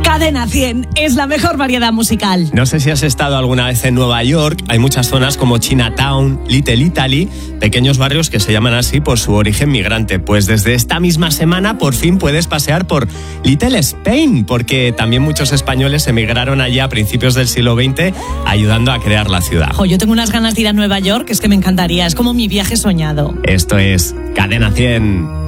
Cadena 100 es la mejor variedad musical. No sé si has estado alguna vez en Nueva York. Hay muchas zonas como Chinatown, Little Italy, pequeños barrios que se llaman así por su origen migrante. Pues desde esta misma semana por fin puedes pasear por Little Spain, porque también muchos españoles emigraron allá a principios del siglo XX ayudando a crear la ciudad. Yo tengo unas ganas de ir a Nueva York, es que me encantaría, es como mi viaje soñado. Esto es Cadena 100.